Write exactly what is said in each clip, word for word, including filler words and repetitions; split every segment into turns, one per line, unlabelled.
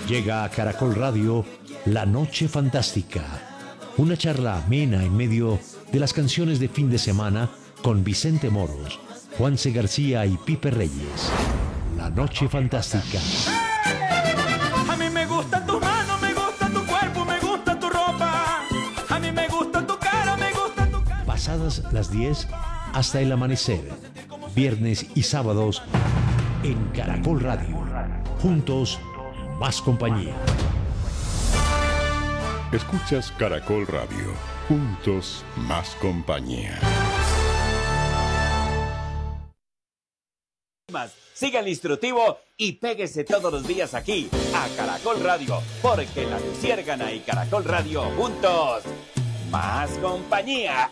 Llega a Caracol Radio La Noche Fantástica, una charla amena en medio de las canciones de fin de semana con Vicente Moros, Juanse García y Pipe Reyes. La Noche Fantástica.
A mí me gusta tu mano, me gusta tu cuerpo, me gusta tu ropa. A mí me gusta tu cara, me gusta tu cara.
Pasadas las diez hasta el amanecer, viernes y sábados en Caracol Radio. Juntos, más compañía.
Escuchas Caracol Radio. Juntos, más compañía.
Siga el instructivo y péguese todos los días aquí a Caracol Radio, porque la Luciérgana y Caracol Radio juntos, más compañía.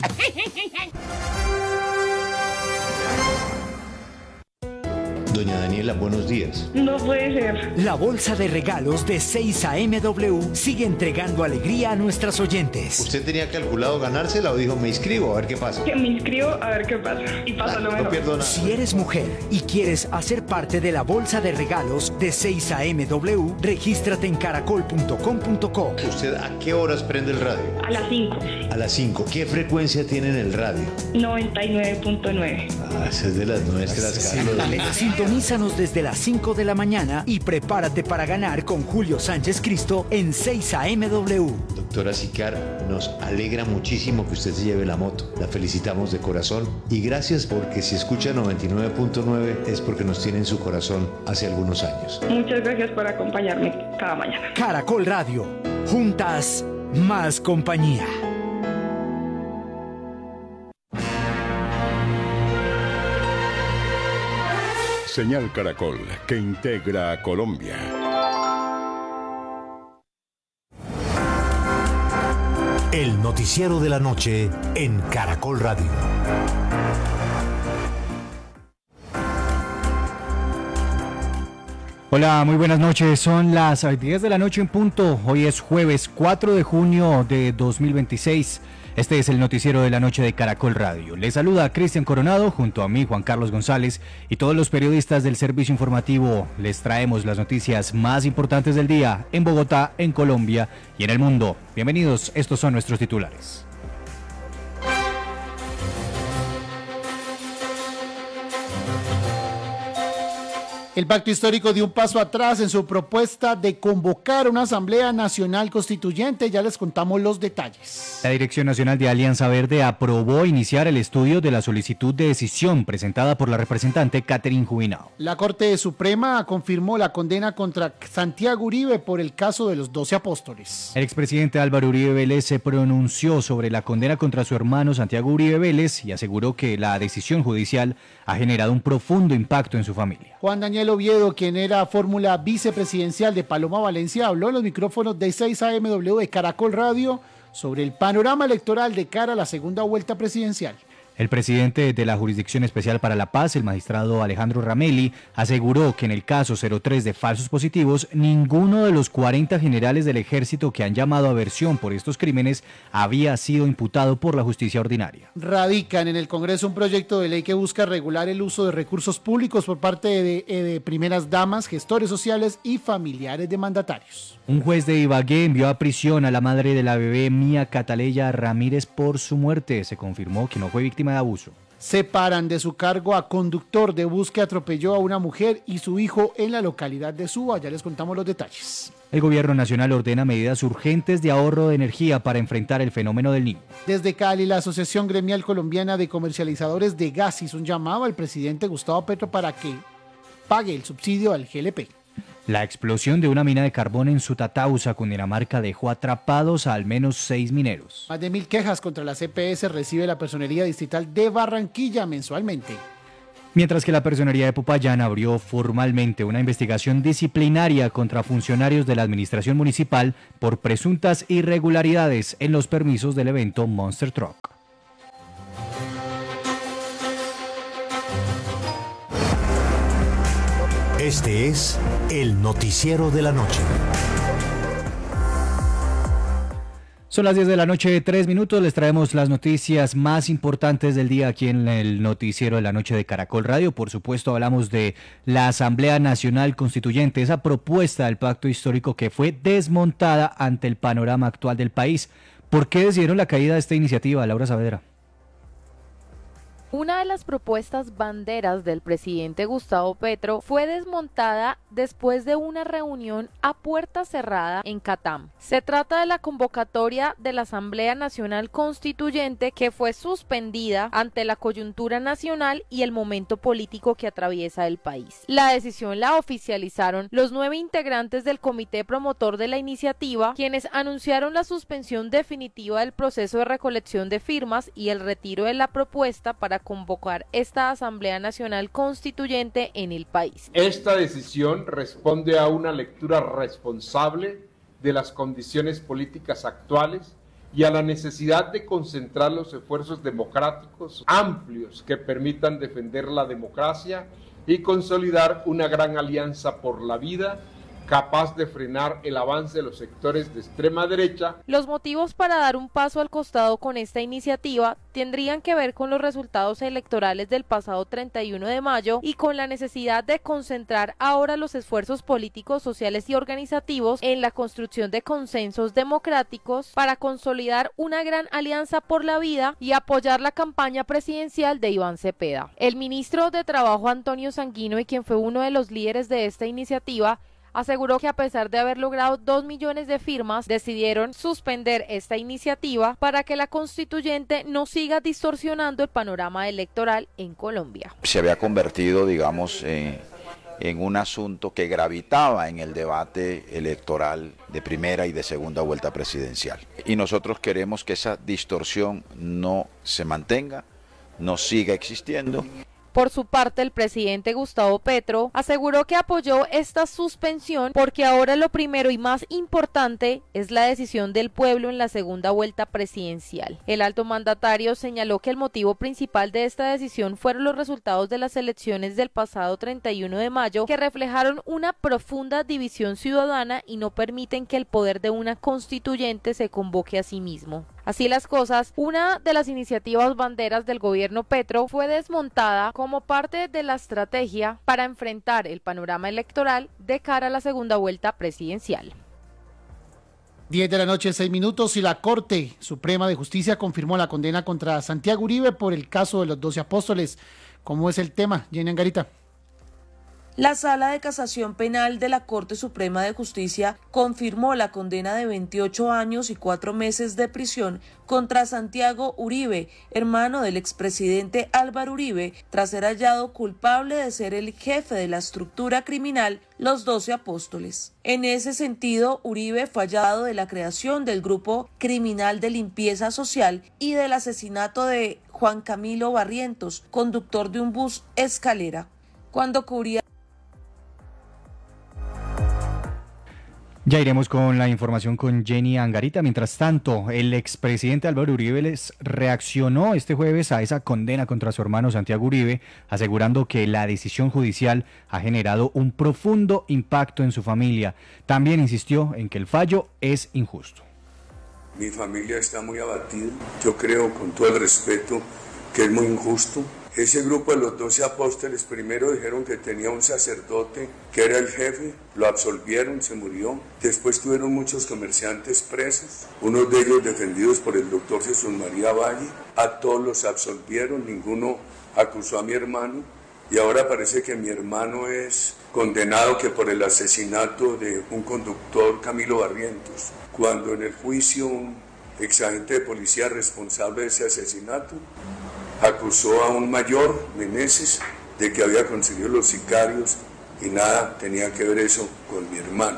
Doña Daniela, buenos días.
No puede ser.
La bolsa de regalos de seis A M W sigue entregando alegría a nuestras oyentes.
¿Usted tenía calculado ganársela o dijo me inscribo a ver qué pasa?
Que me inscribo a ver qué pasa. Y pasa lo mejor.
No pierdo nada.
Si eres mujer y quieres hacer parte de la bolsa de regalos de seis A M W, regístrate en caracol punto com punto co.
¿Usted a qué horas prende el radio?
A las cinco.
A las cinco. ¿Qué frecuencia tiene en el radio?
noventa y nueve punto nueve.
Ah, esa es de las nuestras,
Sí,
Carlos.
sintonízanos desde las cinco de la mañana y prepárate para ganar con Julio Sánchez Cristo en seis A M W.
Doctora Sicar, nos alegra muchísimo que usted se lleve la moto. La felicitamos de corazón y gracias porque si escucha noventa y nueve punto nueve es porque nos tiene en su corazón hace algunos años.
Muchas gracias por acompañarme cada mañana.
Caracol Radio. Juntas, más compañía.
Señal Caracol, que integra a Colombia.
El noticiero de la noche en Caracol Radio.
Hola, muy buenas noches. Son las diez de la noche en punto. Hoy es jueves cuatro de junio de dos mil veintiséis. Este es el noticiero de la noche de Caracol Radio. Les saluda Cristian Coronado junto a mí, Juan Carlos González, y todos los periodistas del servicio informativo. Les traemos las noticias más importantes del día en Bogotá, en Colombia y en el mundo. Bienvenidos, estos son nuestros titulares.
El Pacto Histórico dio un paso atrás en su propuesta de convocar una Asamblea Nacional Constituyente. Ya les contamos los detalles.
La Dirección Nacional de Alianza Verde aprobó iniciar el estudio de la solicitud de decisión presentada por la representante Catherine Jubinao.
La Corte Suprema confirmó la condena contra Santiago Uribe por el caso de los doce apóstoles.
El expresidente Álvaro Uribe Vélez se pronunció sobre la condena contra su hermano Santiago Uribe Vélez y aseguró que la decisión judicial ha generado un profundo impacto en su familia.
Juan Daniel Oviedo, quien era fórmula vicepresidencial de Paloma Valencia, habló en los micrófonos de seis A M W de Caracol Radio sobre el panorama electoral de cara a la segunda vuelta presidencial.
El presidente de la Jurisdicción Especial para la Paz, el magistrado Alejandro Ramelli, aseguró que en el caso cero tres de falsos positivos, ninguno de los cuarenta generales del ejército que han llamado a versión por estos crímenes había sido imputado por la justicia ordinaria.
Radican en el Congreso un proyecto de ley que busca regular el uso de recursos públicos por parte de, de, de primeras damas, gestores sociales y familiares de mandatarios.
Un juez de Ibagué envió a prisión a la madre de la bebé Mía Cataleya Ramírez por su muerte. Se confirmó que no fue víctima de abuso.
Separan de su cargo a conductor de bus que atropelló a una mujer y su hijo en la localidad de Suba. Ya les contamos los detalles.
El gobierno nacional ordena medidas urgentes de ahorro de energía para enfrentar el fenómeno del Niño.
Desde Cali, la Asociación Gremial Colombiana de Comercializadores de Gas hizo un llamado al presidente Gustavo Petro para que pague el subsidio al G L P.
La explosión de una mina de carbón en Sutatausa, Cundinamarca, dejó atrapados a al menos seis mineros.
Más de mil quejas contra la C P S recibe la Personería Distrital de Barranquilla mensualmente.
Mientras que la Personería de Popayán abrió formalmente una investigación disciplinaria contra funcionarios de la administración municipal por presuntas irregularidades en los permisos del evento Monster Truck.
Este es el noticiero de la noche.
Son las diez de la noche, tres minutos. Les traemos las noticias más importantes del día aquí en el noticiero de la noche de Caracol Radio. Por supuesto, hablamos de la Asamblea Nacional Constituyente, esa propuesta del pacto histórico que fue desmontada ante el panorama actual del país. ¿Por qué decidieron la caída de esta iniciativa, Laura Saavedra?
Una de las propuestas banderas del presidente Gustavo Petro fue desmontada después de una reunión a puerta cerrada en Catam. Se trata de la convocatoria de la Asamblea Nacional Constituyente que fue suspendida ante la coyuntura nacional y el momento político que atraviesa el país. La decisión la oficializaron los nueve integrantes del comité promotor de la iniciativa, quienes anunciaron la suspensión definitiva del proceso de recolección de firmas y el retiro de la propuesta para convocar esta Asamblea Nacional Constituyente en el país.
Esta decisión responde a una lectura responsable de las condiciones políticas actuales y a la necesidad de concentrar los esfuerzos democráticos amplios que permitan defender la democracia y consolidar una gran alianza por la vida capaz de frenar el avance de los sectores de extrema derecha.
Los motivos para dar un paso al costado con esta iniciativa tendrían que ver con los resultados electorales del pasado treinta y uno de mayo y con la necesidad de concentrar ahora los esfuerzos políticos, sociales y organizativos en la construcción de consensos democráticos para consolidar una gran alianza por la vida y apoyar la campaña presidencial de Iván Cepeda. El ministro de Trabajo Antonio Sanguino, y quien fue uno de los líderes de esta iniciativa, aseguró que a pesar de haber logrado dos millones de firmas, decidieron suspender esta iniciativa para que la constituyente no siga distorsionando el panorama electoral en Colombia.
Se había convertido, digamos, eh, en un asunto que gravitaba en el debate electoral de primera y de segunda vuelta presidencial. Y nosotros queremos que esa distorsión no se mantenga, no siga existiendo.
Por su parte, el presidente Gustavo Petro aseguró que apoyó esta suspensión porque ahora lo primero y más importante es la decisión del pueblo en la segunda vuelta presidencial. El alto mandatario señaló que el motivo principal de esta decisión fueron los resultados de las elecciones del pasado treinta y uno de mayo, que reflejaron una profunda división ciudadana y no permiten que el poder de una constituyente se convoque a sí mismo. Así las cosas, una de las iniciativas banderas del gobierno Petro fue desmontada como parte de la estrategia para enfrentar el panorama electoral de cara a la segunda vuelta presidencial.
diez de la noche, seis minutos, y la Corte Suprema de Justicia confirmó la condena contra Santiago Uribe por el caso de los doce apóstoles. ¿Cómo es el tema, Jenny Angarita?
La Sala de Casación Penal de la Corte Suprema de Justicia confirmó la condena de veintiocho años y cuatro meses de prisión contra Santiago Uribe, hermano del expresidente Álvaro Uribe, tras ser hallado culpable de ser el jefe de la estructura criminal Los Doce Apóstoles. En ese sentido, Uribe fue hallado de la creación del grupo criminal de limpieza social y del asesinato de Juan Camilo Barrientos, conductor de un bus escalera, cuando cubría.
Ya iremos con la información con Jenny Angarita. Mientras tanto, el expresidente Álvaro Uribe les reaccionó este jueves a esa condena contra su hermano Santiago Uribe, asegurando que la decisión judicial ha generado un profundo impacto en su familia. También insistió en que el fallo es injusto.
Mi familia está muy abatida. Yo creo, con todo el respeto, que es muy injusto. Ese grupo de los doce apóstoles primero dijeron que tenía un sacerdote que era el jefe, lo absolvieron, se murió. Después tuvieron muchos comerciantes presos, unos de ellos defendidos por el doctor Jesús María Valle. A todos los absolvieron, ninguno acusó a mi hermano. Y ahora parece que mi hermano es condenado que por el asesinato de un conductor, Camilo Barrientos, cuando en el juicio un exagente de policía responsable de ese asesinato acusó a un mayor, Meneses, de que había conseguido los sicarios y nada tenía que ver eso con mi hermano.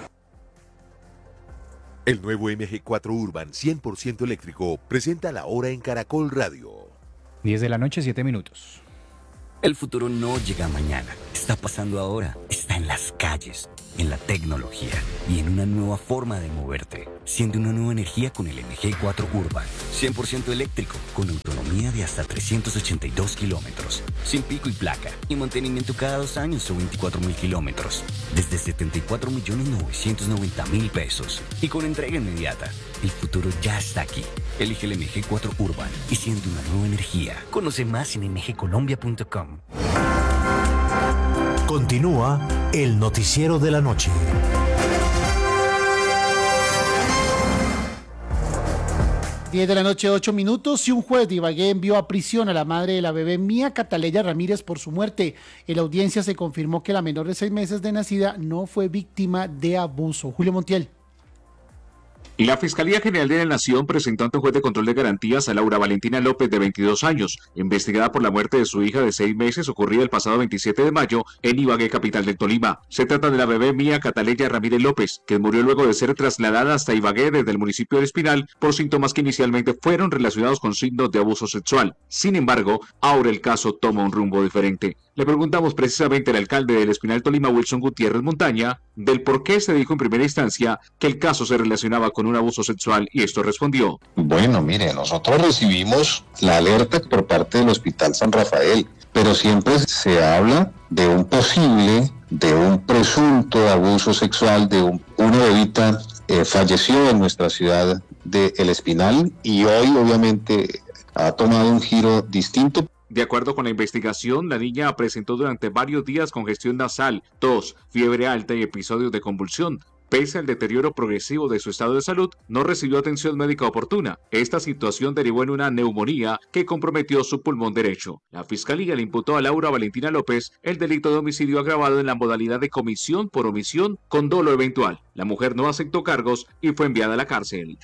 El nuevo M G cuatro Urban cien por ciento eléctrico presenta la hora en Caracol Radio.
diez de la noche, siete minutos.
El futuro no llega mañana, está pasando ahora, está en las calles. en la tecnología y en una nueva forma de moverte. Siente una nueva energía con el M G cuatro Urban. cien por ciento eléctrico, con autonomía de hasta trescientos ochenta y dos kilómetros. Sin pico y placa, y mantenimiento cada dos años o veinticuatro mil kilómetros. Desde setenta y cuatro millones novecientos noventa mil pesos. Y con entrega inmediata. El futuro ya está aquí. Elige el M G cuatro Urban y siente una nueva energía. Conoce más en m g colombia punto com.
Continúa el noticiero de la noche.
diez de la noche, ocho minutos, y un juez de Ibagué envió a prisión a la madre de la bebé Mía Cataleya Ramírez por su muerte. En la audiencia se confirmó que la menor de seis meses de nacida no fue víctima de abuso. Julio Montiel.
La Fiscalía General de la Nación presentó ante un juez de control de garantías a Laura Valentina López, de veintidós años, investigada por la muerte de su hija de seis meses ocurrida el pasado veintisiete de mayo en Ibagué, capital del Tolima. Se trata de la bebé Mía Cataleya Ramírez López, que murió luego de ser trasladada hasta Ibagué desde el municipio del Espinal por síntomas que inicialmente fueron relacionados con signos de abuso sexual. Sin embargo, ahora el caso toma un rumbo diferente. Le preguntamos precisamente al alcalde del Espinal Tolima, Wilson Gutiérrez Montaña, del por qué se dijo en primera instancia que el caso se relacionaba con un abuso sexual, y esto respondió.
Bueno, mire, nosotros recibimos la alerta por parte del Hospital San Rafael, pero siempre se habla de un posible, de un presunto abuso sexual de un, una bebita eh, falleció en nuestra ciudad de El Espinal, y hoy obviamente ha tomado un giro distinto.
De acuerdo con la investigación, la niña presentó durante varios días congestión nasal, tos, fiebre alta y episodios de convulsión. Pese al deterioro progresivo de su estado de salud, no recibió atención médica oportuna. Esta situación derivó en una neumonía que comprometió su pulmón derecho. La Fiscalía le imputó a Laura Valentina López el delito de homicidio agravado en la modalidad de comisión por omisión con dolo eventual. La mujer no aceptó cargos y fue enviada a la cárcel.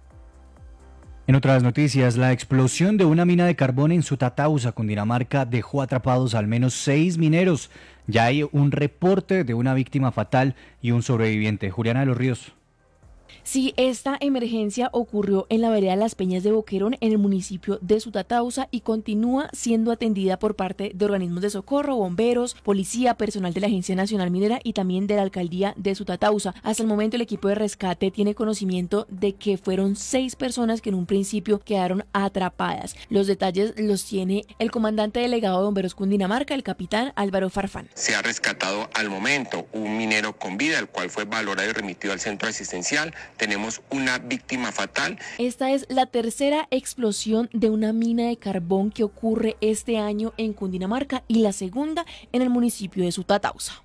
En otras noticias, la explosión de una mina de carbón en Sutatausa, Cundinamarca, dejó atrapados al menos seis mineros. Ya hay un reporte de una víctima fatal y un sobreviviente. Juliana de los Ríos.
Sí, esta emergencia ocurrió en la vereda Las Peñas de Boquerón, en el municipio de Sutatausa, y continúa siendo atendida por parte de organismos de socorro, bomberos, policía, personal de la Agencia Nacional Minera y también de la Alcaldía de Sutatausa. Hasta el momento el equipo de rescate tiene conocimiento de que fueron seis personas que en un principio quedaron atrapadas. Los detalles los tiene el comandante delegado de Bomberos Cundinamarca, el capitán Álvaro Farfán.
Se ha rescatado al momento un minero con vida, el cual fue valorado y remitido al centro asistencial. Tenemos una víctima fatal.
Esta es la tercera explosión de una mina de carbón que ocurre este año en Cundinamarca y la segunda en el municipio de Sutatausa.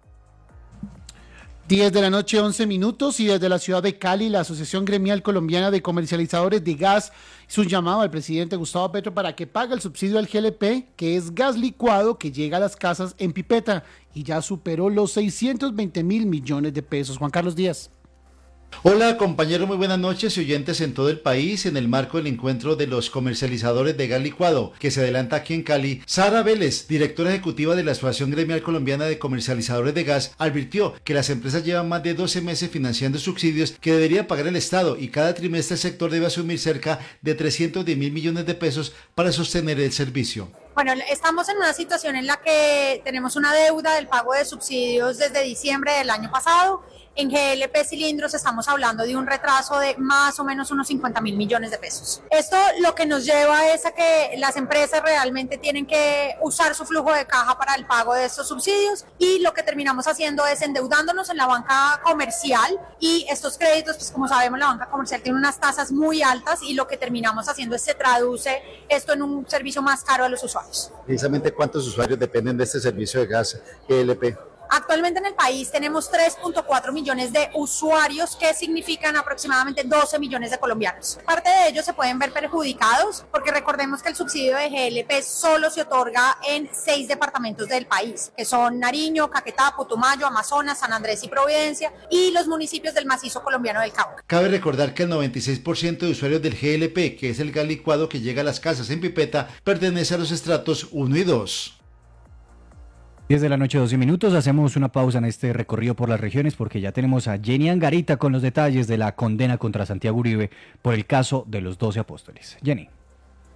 diez de la noche, once minutos, y desde la ciudad de Cali, la Asociación Gremial Colombiana de Comercializadores de Gas hizo un llamado al presidente Gustavo Petro para que pague el subsidio al G L P, que es gas licuado que llega a las casas en pipeta y ya superó los seiscientos veinte mil millones de pesos. Juan Carlos Díaz.
Hola compañeros, muy buenas noches y oyentes en todo el país. En el marco del encuentro de los comercializadores de gas licuado que se adelanta aquí en Cali, Sara Vélez, directora ejecutiva de la Asociación Gremial Colombiana de Comercializadores de Gas, advirtió que las empresas llevan más de doce meses financiando subsidios que debería pagar el Estado, y cada trimestre el sector debe asumir cerca de trescientos diez mil millones de pesos para sostener el servicio.
Bueno, estamos en una situación en la que tenemos una deuda del pago de subsidios desde diciembre del año pasado. En G L P Cilindros estamos hablando de un retraso de más o menos unos cincuenta mil millones de pesos. Esto lo que nos lleva es a que las empresas realmente tienen que usar su flujo de caja para el pago de estos subsidios, y lo que terminamos haciendo es endeudándonos en la banca comercial, y estos créditos, pues como sabemos, la banca comercial tiene unas tasas muy altas, y lo que terminamos haciendo es se traduce esto en un servicio más caro a los usuarios.
Precisamente, ¿cuántos usuarios dependen de este servicio de gas G L P?
Actualmente en el país tenemos tres punto cuatro millones de usuarios, que significan aproximadamente doce millones de colombianos. Parte de ellos se pueden ver perjudicados porque recordemos que el subsidio de G L P solo se otorga en seis departamentos del país, que son Nariño, Caquetá, Putumayo, Amazonas, San Andrés y Providencia, y los municipios del macizo colombiano del Cauca.
Cabe recordar que el noventa y seis por ciento de usuarios del G L P, que es el gas licuado que llega a las casas en pipeta, pertenece a los estratos uno y dos.
diez de la noche, doce minutos, hacemos una pausa en este recorrido por las regiones porque ya tenemos a Jenny Angarita con los detalles de la condena contra Santiago Uribe por el caso de los doce apóstoles. Jenny.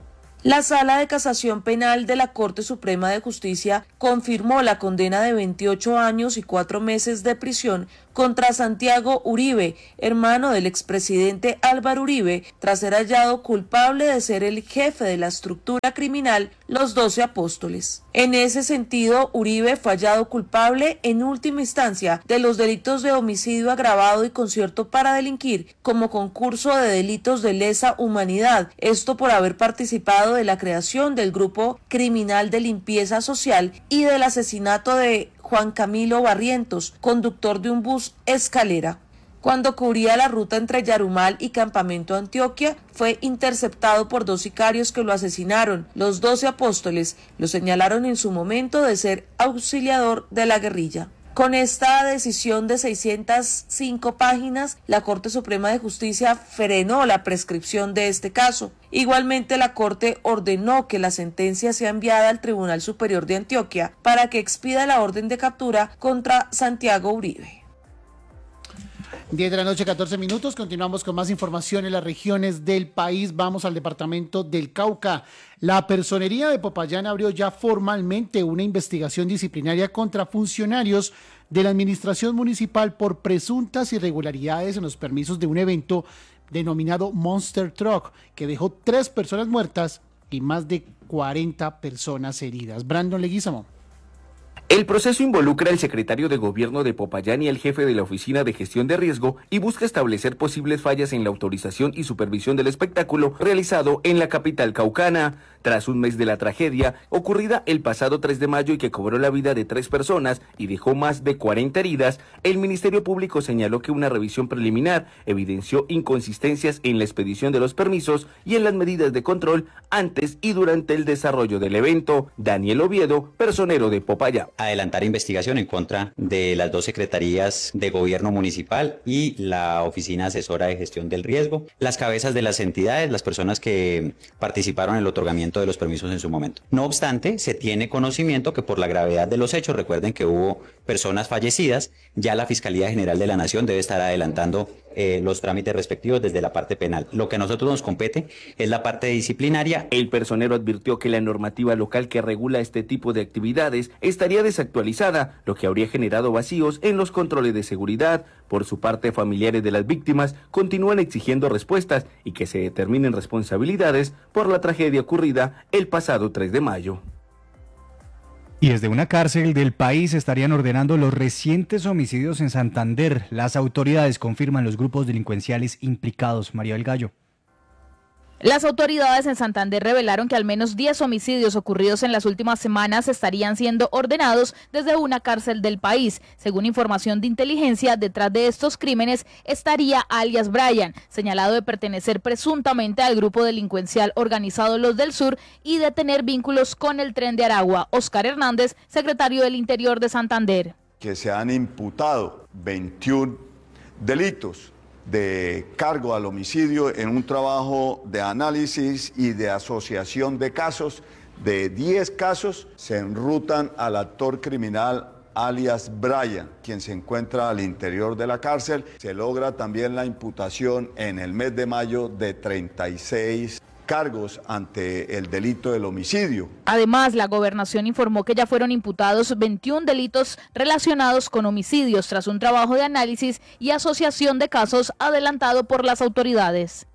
La Sala de Casación Penal de la Corte Suprema de Justicia confirmó la condena de veintiocho años y cuatro meses de prisión contra Santiago Uribe, hermano del expresidente Álvaro Uribe, tras ser hallado culpable de ser el jefe de la estructura criminal Los Doce Apóstoles. En ese sentido, Uribe fue hallado culpable en última instancia de los delitos de homicidio agravado y concierto para delinquir, como concurso de delitos de lesa humanidad, esto por haber participado de la creación del grupo criminal de limpieza social y del asesinato de Juan Camilo Barrientos, conductor de un bus Escalera. Cuando cubría la ruta entre Yarumal y Campamento Antioquia, fue interceptado por dos sicarios que lo asesinaron. Los Doce Apóstoles lo señalaron en su momento de ser auxiliador de la guerrilla. Con esta decisión de seiscientas cinco páginas, la Corte Suprema de Justicia frenó la prescripción de este caso. Igualmente, la Corte ordenó que la sentencia sea enviada al Tribunal Superior de Antioquia para que expida la orden de captura contra Santiago Uribe.
diez de la noche, catorce minutos. Continuamos con más información en las regiones del país. Vamos al departamento del Cauca. La Personería de Popayán abrió ya formalmente una investigación disciplinaria contra funcionarios de la administración municipal por presuntas irregularidades en los permisos de un evento denominado Monster Truck, que dejó tres personas muertas y más de cuarenta personas heridas. Brandon Leguízamo.
El proceso involucra al secretario de Gobierno de Popayán y al jefe de la Oficina de Gestión de Riesgo y busca establecer posibles fallas en la autorización y supervisión del espectáculo realizado en la capital caucana. Tras un mes de la tragedia, ocurrida el pasado tres de mayo y que cobró la vida de tres personas y dejó más de cuarenta heridas, el Ministerio Público señaló que una revisión preliminar evidenció inconsistencias en la expedición de los permisos y en las medidas de control antes y durante el desarrollo del evento. Daniel Oviedo, personero de Popayán.
Adelantar investigación en contra de las dos secretarías de gobierno municipal y la oficina asesora de gestión del riesgo, las cabezas de las entidades, las personas que participaron en el otorgamiento de los permisos en su momento. No obstante, se tiene conocimiento que por la gravedad de los hechos, recuerden que hubo personas fallecidas, ya la Fiscalía General de la Nación debe estar adelantando eh, los trámites respectivos desde la parte penal. Lo que a nosotros nos compete es la parte disciplinaria.
El personero advirtió que la normativa local que regula este tipo de actividades estaría desactualizada, lo que habría generado vacíos en los controles de seguridad. Por su parte, familiares de las víctimas continúan exigiendo respuestas y que se determinen responsabilidades por la tragedia ocurrida el pasado tres de mayo.
Y desde una cárcel del país estarían ordenando los recientes homicidios en Santander. Las autoridades confirman los grupos delincuenciales implicados. María del Gallo.
Las autoridades en Santander revelaron que al menos diez homicidios ocurridos en las últimas semanas estarían siendo ordenados desde una cárcel del país. Según información de inteligencia, detrás de estos crímenes estaría alias Brian, señalado de pertenecer presuntamente al grupo delincuencial organizado Los del Sur y de tener vínculos con el Tren de Aragua. Oscar Hernández, secretario del Interior de Santander.
Que se han imputado veintiún delitos de cargo al homicidio en un trabajo de análisis y de asociación de casos. De diez casos se enrutan al actor criminal alias Brian, quien se encuentra al interior de la cárcel. Se logra también la imputación en el mes de mayo de treinta y seis cargos ante el delito del homicidio.
Además, la gobernación informó que ya fueron imputados veintiún delitos relacionados con homicidios tras un trabajo de análisis y asociación de casos adelantado por las autoridades.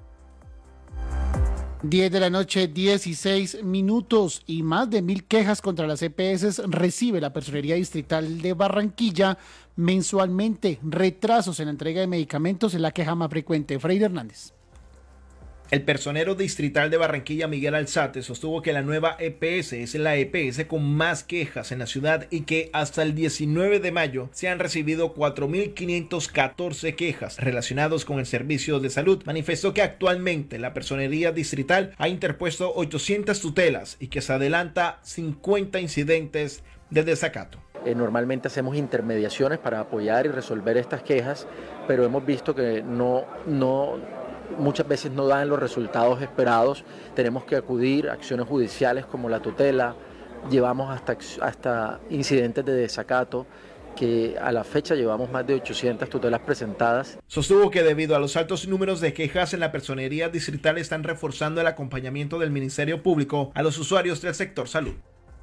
diez de la noche, dieciséis minutos, y más de mil quejas contra las E P S recibe la Personería Distrital de Barranquilla mensualmente. Retrasos en la entrega de medicamentos es la queja más frecuente. Freire Hernández.
El personero distrital de Barranquilla, Miguel Alzate, sostuvo que la nueva E P S es la E P S con más quejas en la ciudad y que hasta el diecinueve de mayo se han recibido cuatro mil quinientas catorce quejas relacionadas con el servicio de salud. Manifestó que actualmente la personería distrital ha interpuesto ochocientas tutelas y que se adelanta cincuenta incidentes de desacato.
Eh, normalmente hacemos intermediaciones para apoyar y resolver estas quejas, pero hemos visto que no... no muchas veces no dan los resultados esperados. Tenemos que acudir a acciones judiciales como la tutela, llevamos hasta, hasta incidentes de desacato que a la fecha llevamos más de ochocientas tutelas presentadas.
Sostuvo que debido a los altos números de quejas en la personería distrital están reforzando el acompañamiento del Ministerio Público a los usuarios del sector salud.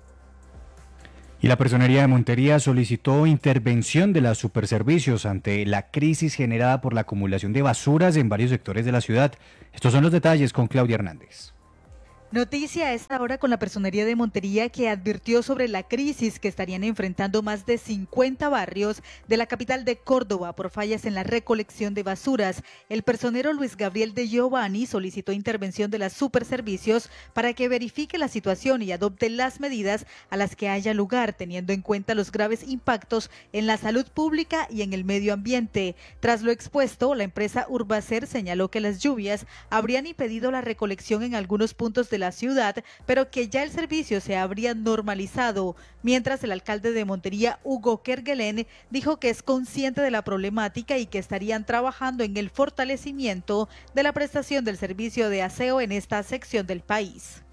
Y la Personería de Montería solicitó intervención de las superservicios ante la crisis generada por la acumulación de basuras en varios sectores de la ciudad. Estos son los detalles con Claudia Hernández.
Noticia a esta hora con la Personería de Montería, que advirtió sobre la crisis que estarían enfrentando más de cincuenta barrios de la capital de Córdoba por fallas en la recolección de basuras. El personero Luis Gabriel de Giovanni solicitó intervención de las superservicios para que verifique la situación y adopte las medidas a las que haya lugar, teniendo en cuenta los graves impactos en la salud pública y en el medio ambiente. Tras lo expuesto, la empresa Urbacer señaló que las lluvias habrían impedido la recolección en algunos puntos de la ciudad, pero que ya el servicio se habría normalizado, mientras el alcalde de Montería, Hugo Kerguelen, dijo que es consciente de la problemática y que estarían trabajando en el fortalecimiento de la prestación del servicio de aseo en esta sección del país.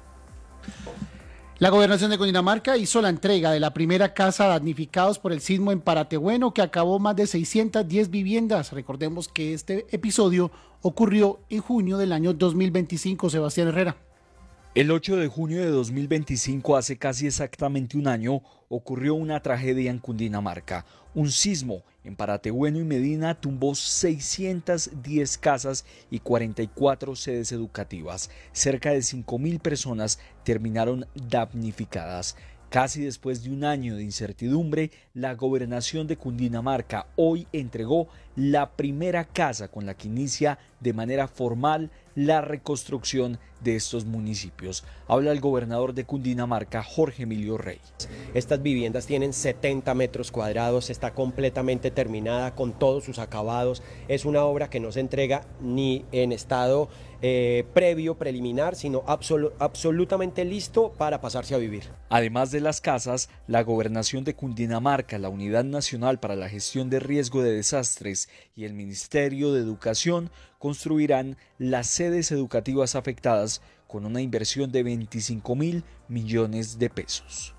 La Gobernación de Cundinamarca hizo la entrega de la primera casa damnificados por el sismo en Paratebueno, que acabó más de seiscientas diez viviendas. Recordemos que este episodio ocurrió en junio del año dos mil veinticinco. Sebastián Herrera.
El ocho de junio de dos mil veinticinco, hace casi exactamente un año, ocurrió una tragedia en Cundinamarca. Un sismo en Paratebueno y Medina tumbó seiscientas diez casas y cuarenta y cuatro sedes educativas. Cerca de cinco mil personas terminaron damnificadas. Casi después de un año de incertidumbre, la Gobernación de Cundinamarca hoy entregó la primera casa con la que inicia de manera formal la reconstrucción de estos municipios. Habla el gobernador de Cundinamarca, Jorge Emilio Rey.
Estas viviendas tienen setenta metros cuadrados, está completamente terminada con todos sus acabados. Es una obra que no se entrega ni en estado eh, previo, preliminar, sino absolu- absolutamente listo para pasarse a vivir.
Además de las casas, la Gobernación de Cundinamarca, la Unidad Nacional para la Gestión de Riesgo de Desastres y el Ministerio de Educación construirán las sedes educativas afectadas con una inversión de veinticinco mil millones de pesos.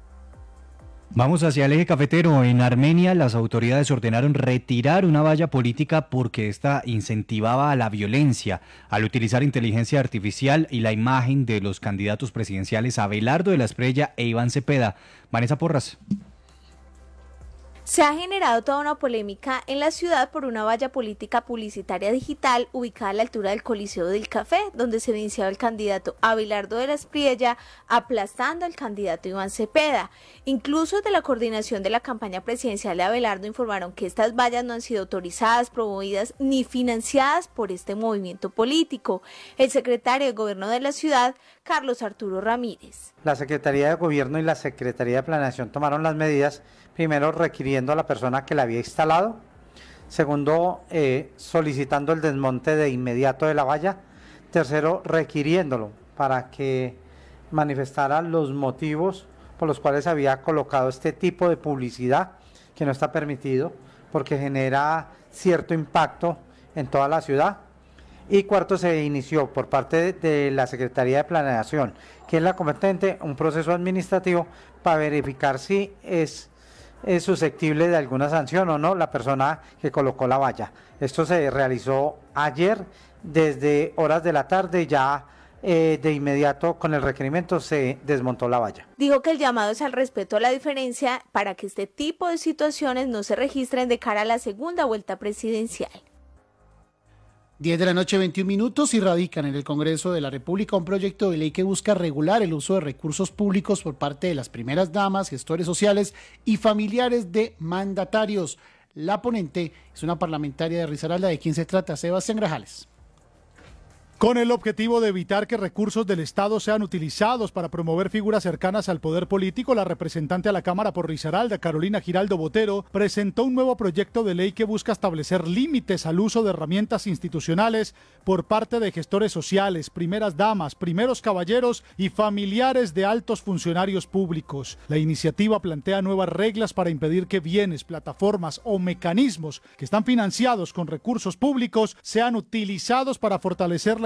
Vamos hacia el eje cafetero. En Armenia, las autoridades ordenaron retirar una valla política porque esta incentivaba a la violencia al utilizar inteligencia artificial y la imagen de los candidatos presidenciales Abelardo de la Espriella e Iván Cepeda. Vanessa Porras.
Se ha generado toda una polémica en la ciudad por una valla política publicitaria digital ubicada a la altura del Coliseo del Café, donde se evidenciaba el candidato Abelardo de la Espriella aplastando al candidato Iván Cepeda. Incluso desde la coordinación de la campaña presidencial de Abelardo informaron que estas vallas no han sido autorizadas, promovidas ni financiadas por este movimiento político. El secretario de Gobierno de la ciudad, Carlos Arturo Ramírez.
La Secretaría de Gobierno y la Secretaría de Planeación tomaron las medidas, primero requiriendo a la persona que la había instalado, segundo eh, solicitando el desmonte de inmediato de la valla, tercero requiriéndolo para que manifestara los motivos por los cuales había colocado este tipo de publicidad que no está permitido porque genera cierto impacto en toda la ciudad. Y cuarto, se inició por parte de la Secretaría de Planeación, que es la competente, un proceso administrativo para verificar si es, es susceptible de alguna sanción o no la persona que colocó la valla. Esto se realizó ayer, desde horas de la tarde, ya eh, de inmediato con el requerimiento se desmontó la valla.
Dijo que el llamado es al respeto a la diferencia para que este tipo de situaciones no se registren de cara a la segunda vuelta presidencial.
diez de la noche, veintiún minutos, y radican en el Congreso de la República un proyecto de ley que busca regular el uso de recursos públicos por parte de las primeras damas, gestores sociales y familiares de mandatarios. La ponente es una parlamentaria de Risaralda. ¿De quién se trata? Sebastián Grajales.
Con el objetivo de evitar que recursos del Estado sean utilizados para promover figuras cercanas al poder político, la representante a la Cámara por Risaralda, Carolina Giraldo Botero, presentó un nuevo proyecto de ley que busca establecer límites al uso de herramientas institucionales por parte de gestores sociales, primeras damas, primeros caballeros y familiares de altos funcionarios públicos. La iniciativa plantea nuevas reglas para impedir que bienes, plataformas o mecanismos que están financiados con recursos públicos sean utilizados para fortalecer la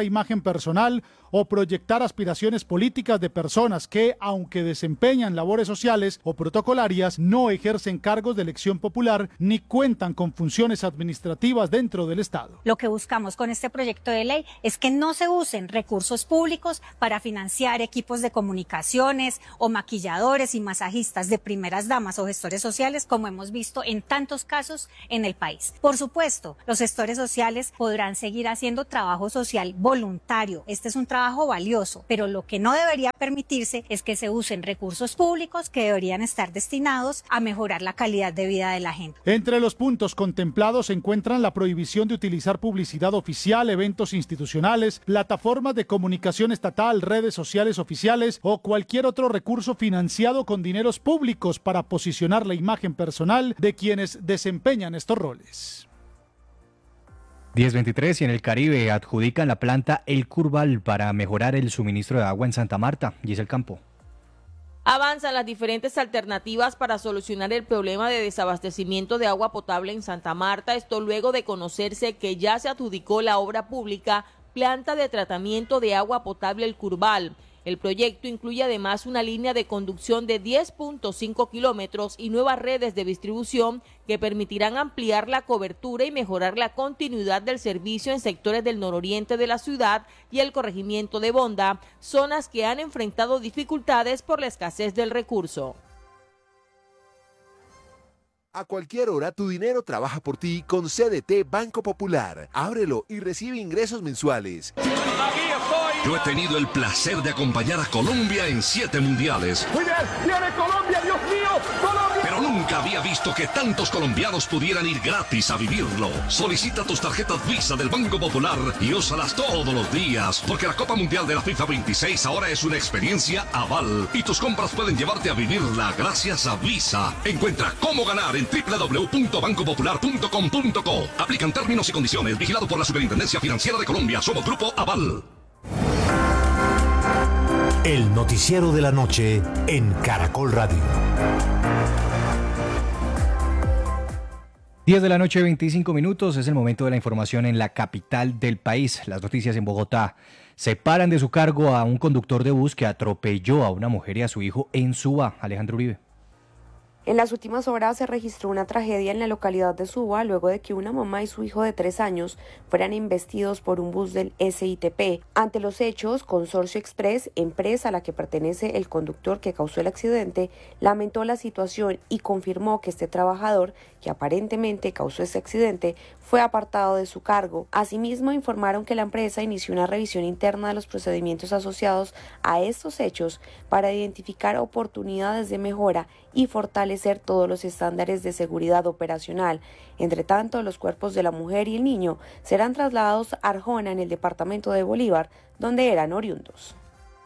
imagen personal o proyectar aspiraciones políticas de personas que, aunque desempeñan labores sociales o protocolarias, no ejercen cargos de elección popular ni cuentan con funciones administrativas dentro del Estado.
Lo que buscamos con este proyecto de ley es que no se usen recursos públicos para financiar equipos de comunicaciones o maquilladores y masajistas de primeras damas o gestores sociales, como hemos visto en tantos casos en el país. Por supuesto, los gestores sociales podrán seguir haciendo trabajo social voluntario. Este es un trabajo valioso, pero lo que no debería permitirse es que se usen recursos públicos que deberían estar destinados a mejorar la calidad de vida de la gente.
Entre los puntos contemplados se encuentran la prohibición de utilizar publicidad oficial, eventos institucionales, plataformas de comunicación estatal, redes sociales oficiales o cualquier otro recurso financiado con dineros públicos para posicionar la imagen personal de quienes desempeñan estos roles.
diez veintitrés y en el Caribe adjudican la planta El Curval para mejorar el suministro de agua en Santa Marta. Giselle Campo.
Avanzan las diferentes alternativas para solucionar el problema de desabastecimiento de agua potable en Santa Marta. Esto luego de conocerse que ya se adjudicó la obra pública Planta de Tratamiento de Agua Potable El Curval. El proyecto incluye además una línea de conducción de diez punto cinco kilómetros y nuevas redes de distribución que permitirán ampliar la cobertura y mejorar la continuidad del servicio en sectores del nororiente de la ciudad y el corregimiento de Bonda, zonas que han enfrentado dificultades por la escasez del recurso.
A cualquier hora tu dinero trabaja por ti con C D T Banco Popular. Ábrelo y recibe ingresos mensuales.
Yo he tenido el placer de acompañar a Colombia en siete mundiales.
Muy bien, viene Colombia, Dios mío, Colombia.
Pero nunca había visto que tantos colombianos pudieran ir gratis a vivirlo. Solicita tus tarjetas Visa del Banco Popular y úsalas todos los días, porque la Copa Mundial de la FIFA veintiséis ahora es una experiencia aval y tus compras pueden llevarte a vivirla gracias a Visa. Encuentra cómo ganar en doble u doble u doble u punto banco popular punto com punto co. Aplican términos y condiciones. Vigilado por la Superintendencia Financiera de Colombia. Somos Grupo Aval.
El noticiero de la noche en Caracol Radio.
diez de la noche, veinticinco minutos, es el momento de la información en la capital del país. Las noticias en Bogotá. Separan de su cargo a un conductor de bus que atropelló a una mujer y a su hijo en Suba. Alejandro Uribe.
En las últimas horas se registró una tragedia en la localidad de Suba luego de que una mamá y su hijo de tres años fueran embestidos por un bus del S I T P. Ante los hechos, Consorcio Express, empresa a la que pertenece el conductor que causó el accidente, lamentó la situación y confirmó que este trabajador, que aparentemente causó ese accidente, fue apartado de su cargo. Asimismo, informaron que la empresa inició una revisión interna de los procedimientos asociados a estos hechos para identificar oportunidades de mejora y fortalecer todos los estándares de seguridad operacional. Entre tanto, los cuerpos de la mujer y el niño serán trasladados a Arjona, en el departamento de Bolívar, donde eran oriundos.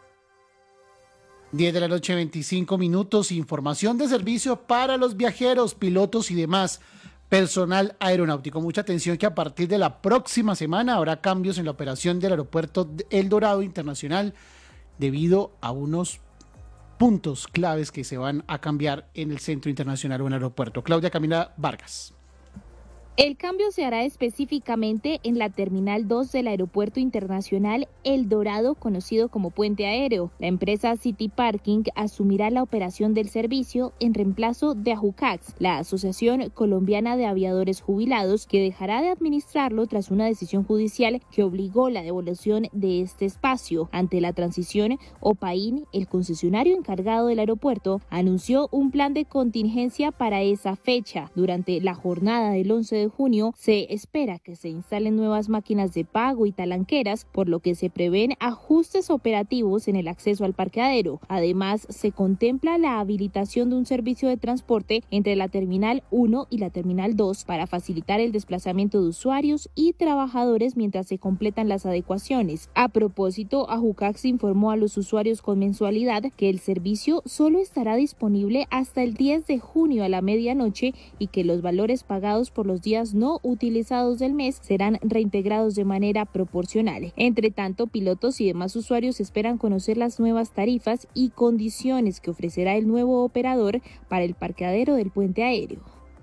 diez de la noche, veinticinco minutos. Información de servicio para los viajeros, pilotos y demás personal aeronáutico. Mucha atención que a partir de la próxima semana habrá cambios en la operación del aeropuerto El Dorado Internacional debido a unos puntos claves que se van a cambiar en el centro internacional o en el aeropuerto. Claudia Camila Vargas.
El cambio se hará específicamente en la Terminal dos del Aeropuerto Internacional El Dorado, conocido como Puente Aéreo. La empresa City Parking asumirá la operación del servicio en reemplazo de Ajucax, la Asociación Colombiana de Aviadores Jubilados, que dejará de administrarlo tras una decisión judicial que obligó la devolución de este espacio. Ante la transición, Opaín, el concesionario encargado del aeropuerto, anunció un plan de contingencia para esa fecha. Durante la jornada del once de junio se espera que se instalen nuevas máquinas de pago y talanqueras, por lo que se prevén ajustes operativos en el acceso al parqueadero. Además, se contempla la habilitación de un servicio de transporte entre la Terminal uno y la Terminal dos para facilitar el desplazamiento de usuarios y trabajadores mientras se completan las adecuaciones. A propósito, Ajucax informó a los usuarios con mensualidad que el servicio solo estará disponible hasta el diez de junio a la medianoche y que los valores pagados por los días no utilizados del mes serán reintegrados de manera proporcional. Entre tanto, pilotos y demás usuarios esperan conocer las nuevas tarifas y condiciones que ofrecerá el nuevo operador para el parqueadero del puente aéreo.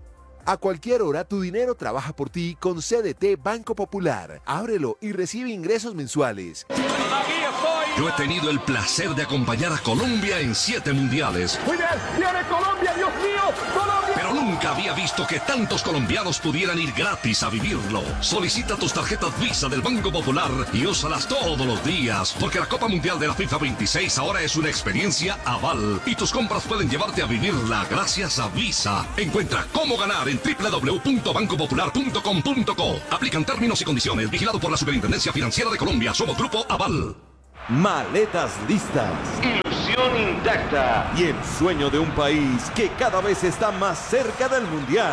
A cualquier hora tu dinero trabaja por ti con C D T Banco Popular. Ábrelo y recibe ingresos mensuales.
Yo he tenido el placer de acompañar a Colombia en siete mundiales.
Muy bien, viene Colombia, Dios mío, Colombia.
Pero nunca había visto que tantos colombianos pudieran ir gratis a vivirlo. Solicita tus tarjetas Visa del Banco Popular y úsalas todos los días, porque la Copa Mundial de la FIFA veintiséis ahora es una experiencia aval y tus compras pueden llevarte a vivirla gracias a Visa. Encuentra cómo ganar en doble u doble u doble u punto banco popular punto com punto co. Aplican términos y condiciones. Vigilado por la Superintendencia Financiera de Colombia. Somos Grupo Aval.
Maletas listas, ilusión intacta y el sueño de un país que cada vez está más cerca del Mundial.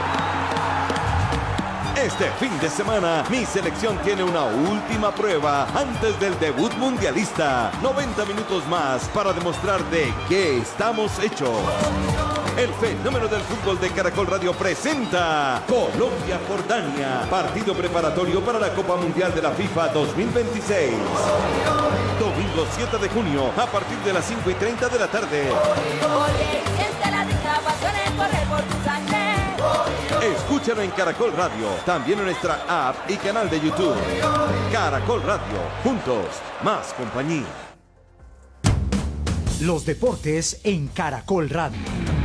Este fin de semana, mi selección tiene una última prueba antes del debut mundialista. noventa minutos más para demostrar de qué estamos hechos. El fenómeno del fútbol de Caracol Radio presenta Colombia-Jordania, partido preparatorio para la Copa Mundial de la FIFA dos mil veintiséis. Domingo siete de junio, a partir de las cinco y treinta de la tarde. Escúchalo en Caracol Radio, también en nuestra app y canal de YouTube. Caracol Radio, juntos, más compañía.
Los deportes en Caracol Radio.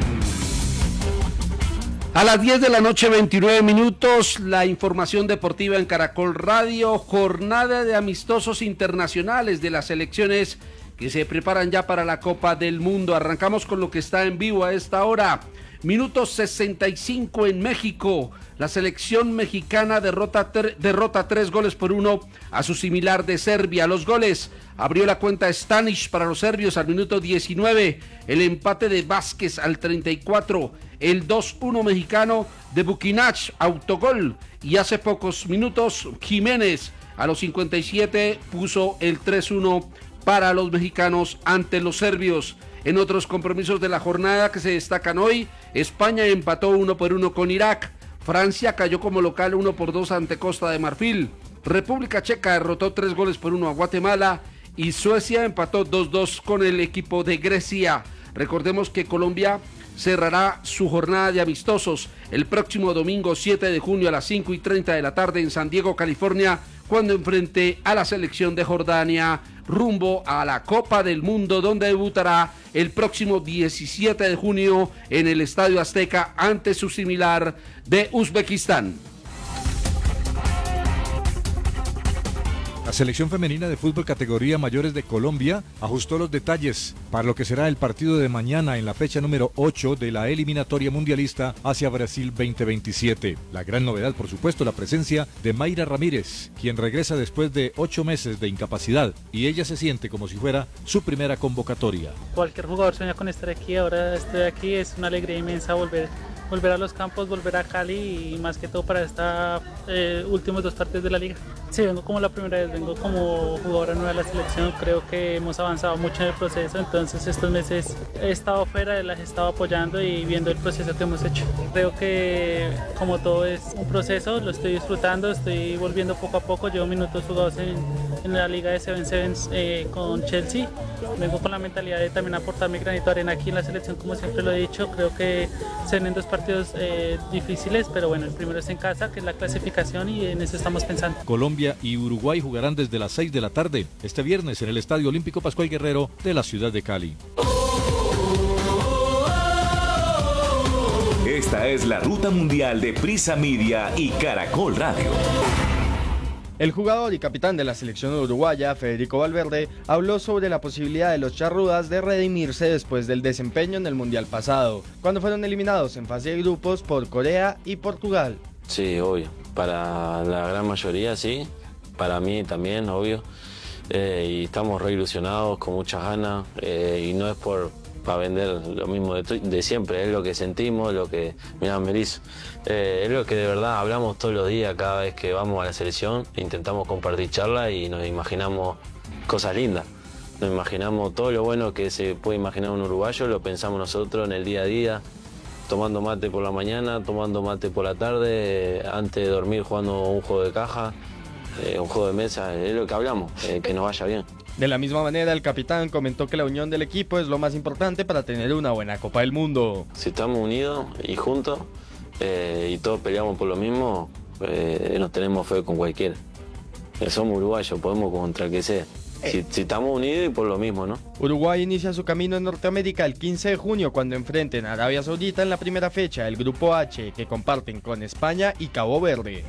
A las diez de la noche, veintinueve minutos, la información deportiva en Caracol Radio, jornada de amistosos internacionales de las selecciones que se preparan ya para la Copa del Mundo. Arrancamos con lo que está en vivo a esta hora. Minuto sesenta y cinco en México. La selección mexicana derrota, ter, derrota tres goles por uno a su similar de Serbia. Los goles abrió la cuenta Stanic para los serbios al minuto diecinueve. El empate de Vázquez al treinta y cuatro. El dos uno mexicano de Bukinach, autogol. Y hace pocos minutos Jiménez a los cincuenta y siete puso el tres uno para los mexicanos ante los serbios. En otros compromisos de la jornada que se destacan hoy, España empató uno por uno con Irak. Francia cayó como local uno por dos ante Costa de Marfil. República Checa derrotó tres goles por uno a Guatemala. Y Suecia empató dos dos con el equipo de Grecia. Recordemos que Colombia cerrará su jornada de amistosos el próximo domingo siete de junio a las cinco y treinta de la tarde en San Diego, California, cuando enfrente a la selección de Jordania rumbo a la Copa del Mundo, donde debutará el próximo diecisiete de junio en el Estadio Azteca ante su similar de Uzbekistán.
La selección femenina de fútbol categoría mayores de Colombia ajustó los detalles para lo que será el partido de mañana en la fecha número ocho de la eliminatoria mundialista hacia Brasil veinte veintisiete. La gran novedad, por supuesto, la presencia de Mayra Ramírez, quien regresa después de ocho meses de incapacidad y ella se siente como si fuera su primera convocatoria.
Cualquier jugador sueña con estar aquí, ahora estoy aquí, es una alegría inmensa volver. volver a los campos, volver a Cali y más que todo para estos eh, últimos dos partidos de la liga. Sí, vengo como la primera vez, vengo como jugadora nueva de la selección, creo que hemos avanzado mucho en el proceso, entonces estos meses he estado fuera, las he estado apoyando y viendo el proceso que hemos hecho. Creo que como todo es un proceso, lo estoy disfrutando, estoy volviendo poco a poco, llevo minutos jugados en, en la liga de Seven Sevens eh, con Chelsea, vengo con la mentalidad de también aportar mi granito de arena aquí en la selección, como siempre lo he dicho, creo que se vienen dos partidos partidos eh, difíciles, pero bueno, el primero es en casa, que es la clasificación y en eso estamos pensando.
Colombia y Uruguay jugarán desde las seis de la tarde, este viernes en el Estadio Olímpico Pascual Guerrero de la ciudad de Cali.
Esta es la ruta mundial de Prisa Media y Caracol Radio.
El jugador y capitán de la selección uruguaya, Federico Valverde, habló sobre la posibilidad de los charrúas de redimirse después del desempeño en el Mundial pasado, cuando fueron eliminados en fase de grupos por Corea y Portugal.
Sí, obvio. Para la gran mayoría, sí. Para mí también, obvio. Eh, y estamos re ilusionados, con muchas ganas. Eh, y no es por para vender lo mismo de, de siempre, es lo que sentimos, lo que, mirá, me hizo. Eh, es lo que de verdad hablamos todos los días cada vez que vamos a la selección, intentamos compartir charla y nos imaginamos cosas lindas. Nos imaginamos todo lo bueno que se puede imaginar un uruguayo, lo pensamos nosotros en el día a día, tomando mate por la mañana, tomando mate por la tarde, eh, antes de dormir jugando un juego de caja, eh, un juego de mesa, es lo que hablamos, eh, que nos vaya bien.
De la misma manera, el capitán comentó que la unión del equipo es lo más importante para tener una buena Copa del Mundo.
Si estamos unidos y juntos, eh, y todos peleamos por lo mismo, eh, nos tenemos fe con cualquiera. Eh, somos uruguayos, podemos contra el que sea. Si, si estamos unidos y por lo mismo, ¿no?
Uruguay inicia su camino en Norteamérica el quince de junio cuando enfrenten a Arabia Saudita en la primera fecha del Grupo H, que comparten con España y Cabo Verde.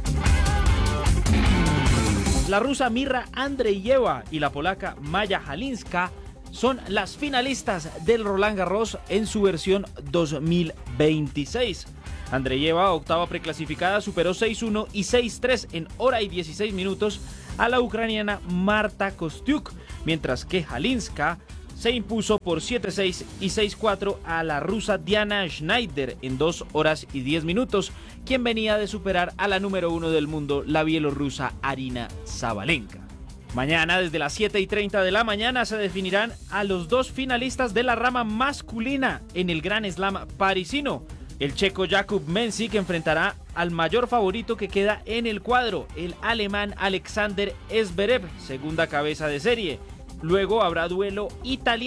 La rusa Mirra Andreyeva y la polaca Maya Halinska son las finalistas del Roland Garros en su versión dos mil veintiséis. Andreyeva, octava preclasificada, superó seis uno y seis tres en hora y dieciséis minutos a la ucraniana Marta Kostyuk, mientras que Halinska se impuso por siete seis y seis cuatro a la rusa Diana Schneider en dos horas y diez minutos, quien venía de superar a la número uno del mundo, la bielorrusa Arina Sabalenka. Mañana, desde las siete y treinta de la mañana, se definirán a los dos finalistas de la rama masculina en el Grand Slam parisino. El checo Jakub Mensik, que enfrentará al mayor favorito que queda en el cuadro, el alemán Alexander Zverev, segunda cabeza de serie. Luego habrá duelo italiano.